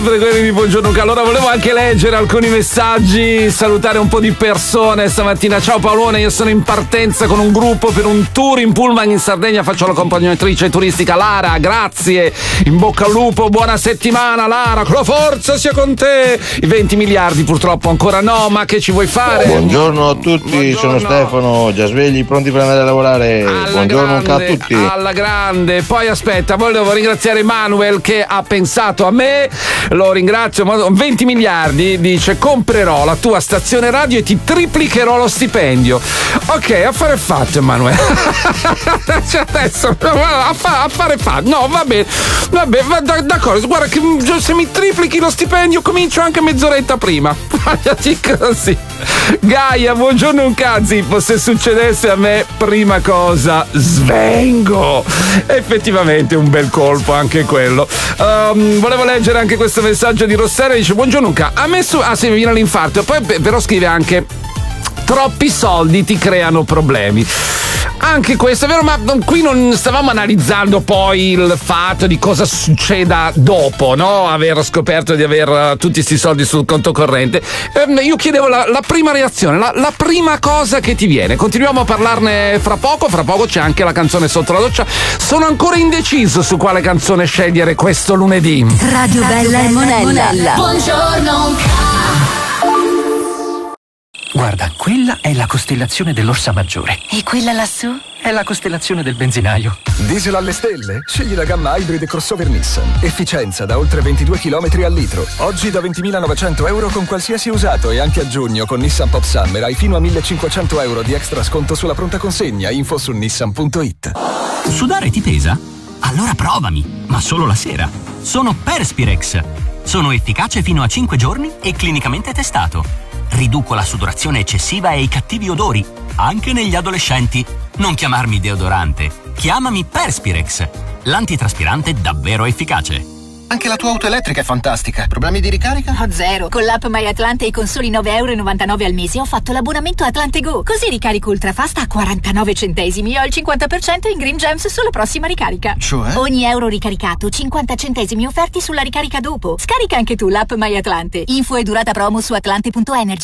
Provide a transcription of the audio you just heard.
Buongiorno Luca, allora volevo anche leggere alcuni messaggi, salutare un po' di persone stamattina. Ciao Paolone, io sono in partenza con un gruppo per un tour in pullman in Sardegna, faccio l'accompagnatrice turistica. Lara, grazie, in bocca al lupo, buona settimana Lara, che la forza sia con te. I 20 miliardi purtroppo ancora no, ma che ci vuoi fare? Buongiorno a tutti, buongiorno. Sono Stefano, già svegli, pronti per andare a lavorare. Buongiorno anche a tutti. Alla grande. Poi aspetta, volevo ringraziare Manuel che ha pensato a me, lo ringrazio. 20 miliardi, dice: comprerò la tua stazione radio e ti triplicherò lo stipendio. Ok, affare fatto Emanuele. Cioè adesso affare fatto. No, va bene, d'accordo, guarda che se mi triplichi lo stipendio comincio anche mezz'oretta prima. Guardati così. Gaia, buongiorno un cazzo, se succedesse a me prima cosa svengo. Effettivamente un bel colpo anche quello. Volevo leggere anche questo messaggio di Rossella, dice: buongiorno Luca, ha messo se mi viene l'infarto. Poi però scrive anche: troppi soldi ti creano problemi. Anche questo è vero, ma qui non stavamo analizzando poi il fatto di cosa succeda dopo, no? Aver scoperto di aver tutti questi soldi sul conto corrente. Io chiedevo la prima reazione, la prima cosa che ti viene. Continuiamo a parlarne fra poco c'è anche la canzone sotto la doccia. Sono ancora indeciso su quale canzone scegliere questo lunedì. Radio Bella e Monella. Buongiorno. Guarda, quella è la costellazione dell'Orsa Maggiore. E quella lassù? È la costellazione del benzinaio. Diesel alle stelle? Scegli la gamma Hybrid crossover Nissan. Efficienza da oltre 22 km al litro. Oggi da 20.900 euro con qualsiasi usato, e anche a giugno con Nissan Pop Summer hai fino a 1.500 euro di extra sconto sulla pronta consegna. Info su nissan.it. Sudare ti pesa? Allora provami, ma solo la sera. Sono Perspirex. Sono efficace fino a 5 giorni e clinicamente testato. Riduco la sudorazione eccessiva e i cattivi odori, anche negli adolescenti. Non chiamarmi deodorante, chiamami Perspirex, l'antitraspirante davvero efficace. Anche la tua auto elettrica è fantastica. Problemi di ricarica? Oh, zero. Con l'app My Atlante e con soli 9,99 € al mese ho fatto l'abbonamento Atlante Go. Così ricarico ultrafast a 49 centesimi e ho il 50% in Green Gems sulla prossima ricarica. Cioè? Ogni euro ricaricato, 50 centesimi offerti sulla ricarica dopo. Scarica anche tu l'app My Atlante. Info e durata promo su atlante.energy.